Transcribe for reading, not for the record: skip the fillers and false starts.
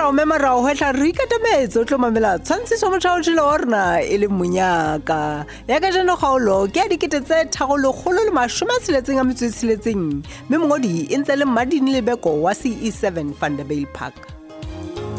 rao memorao hwetla re ikatemetse o tlo mamela tshwantshiso mothaotshile wa rona e le monyaka ya ka jeno kgaolo ke ya 366 mme mongodi e ntse le Mmadini Lebeko wa CE7 Vanderbilt Park.